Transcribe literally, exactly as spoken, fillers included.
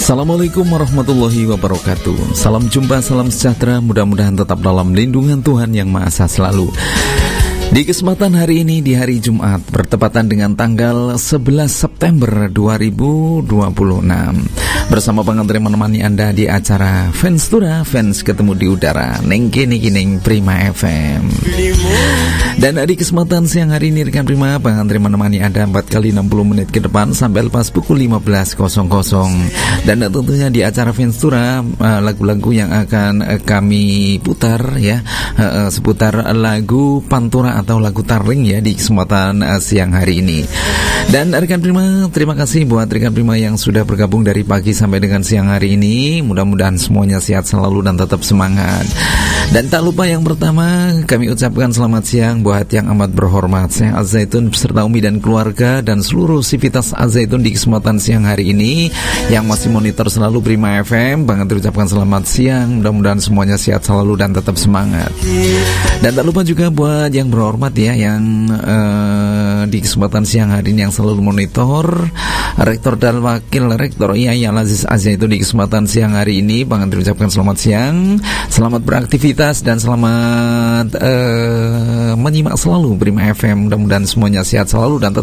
Assalamualaikum warahmatullahi wabarakatuh. Salam jumpa, salam sejahtera. Mudah-mudahan tetap dalam lindungan Tuhan Yang Maha Esa selalu. Di kesempatan hari ini, di hari Jumat, bertepatan dengan tanggal sebelas September dua ribu dua puluh enam, bersama Bang Andre menemani Anda di acara Fans Tura, Fans Ketemu di Udara, Neng Kini Kining Prima F M. Dan di kesempatan siang hari ini, rekan Prima, Bang Andre menemani Anda empat kali enam puluh menit ke depan sampai lepas pukul lima belas. Dan tentunya di acara Fans Tura, lagu-lagu yang akan kami putar ya, seputar lagu Pantura atau lagu Tarling ya di kesempatan uh, siang hari ini. Dan rekan Prima, terima kasih buat rekan Prima yang sudah bergabung dari pagi sampai dengan siang hari ini. Mudah-mudahan semuanya sehat selalu dan tetap semangat. Dan tak lupa yang pertama, kami ucapkan selamat siang buat yang amat berhormat Syekh Az-Zaitun beserta Umi dan keluarga dan seluruh sivitas Az-Zaitun di kesempatan siang hari ini yang masih monitor selalu Prima F M. Bang Andri ucapkan selamat siang, mudah-mudahan semuanya sehat selalu dan tetap semangat. Dan tak lupa juga buat yang berhormat hormat ya yang uh, di kesempatan siang hari ini yang selalu monitor Rektor dan Wakil Rektor Yai Al-Aziz Az-Zaitun di kesempatan siang hari ini. Bang Andri ucapkan selamat siang, selamat beraktivitas dan selamat uh, menyimak selalu Prima F M. Mudah-mudahan semuanya sehat selalu dan tetap